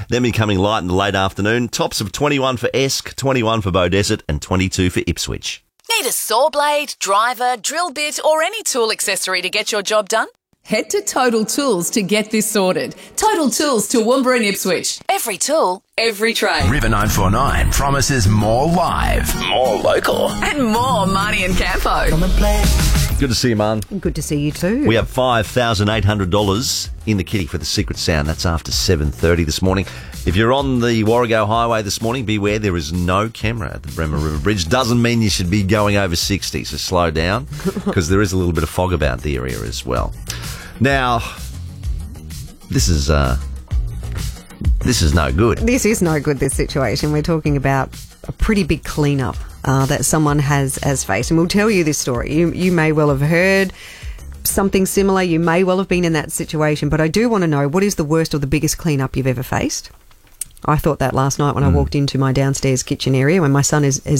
then becoming light in the late afternoon. Tops of 21 for Esk, 21 for Beaudesert and 22 for Ipswich. Need a saw blade, driver, drill bit or any tool accessory to get your job done? Head to Total Tools to get this sorted. Total Tools, Toowoomba and Ipswich. Every tool, every trade. River 949 promises more live, more local. And more Marnie and Campo. Good to see you, man. Good to see you too. We have $5,800 in the kitty for the Secret Sound. That's after 7:30 this morning. If you're on the Warrego Highway this morning, beware, there is no camera at the Bremer River Bridge. Doesn't mean you should be going over 60, so slow down, because there is a little bit of fog about the area as well. Now, this is no good. This is no good, this situation. We're talking about a pretty big clean-up that someone has faced. And we'll tell you this story. You may well have heard something similar. You may well have been in that situation. But I do want to know, what is the worst or the biggest clean-up you've ever faced? I thought that last night when I walked into my downstairs kitchen area when my son is